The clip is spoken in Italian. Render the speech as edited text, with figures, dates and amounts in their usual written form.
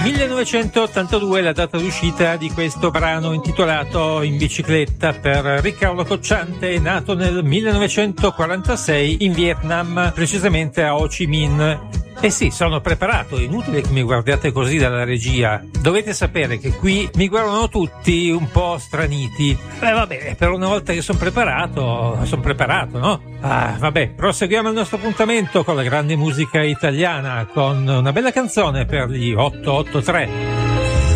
1982 la data d'uscita di questo brano intitolato In bicicletta per Riccardo Cocciante, nato nel 1946 in Vietnam, precisamente a Ho Chi Minh. Eh sì, sono preparato, è inutile che mi guardiate così dalla regia. Dovete sapere che qui mi guardano tutti un po' straniti. Vabbè, per una volta che sono preparato, no? Vabbè, proseguiamo il nostro appuntamento con la grande musica italiana, con una bella canzone per gli 883.